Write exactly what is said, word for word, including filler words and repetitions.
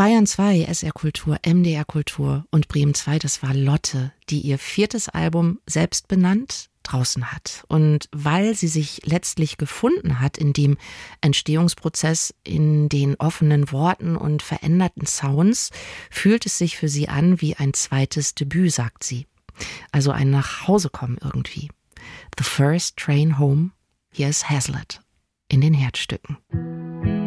Bayern zwei, S R Kultur, M D R Kultur und Bremen zwei, das war Lotte, die ihr viertes Album selbst benannt draußen hat. Und weil sie sich letztlich gefunden hat in dem Entstehungsprozess, in den offenen Worten und veränderten Sounds, fühlt es sich für sie an wie ein zweites Debüt, sagt sie. Also ein Nachhausekommen irgendwie. The First Train Home, hier ist Hazlitt in den Herzstücken.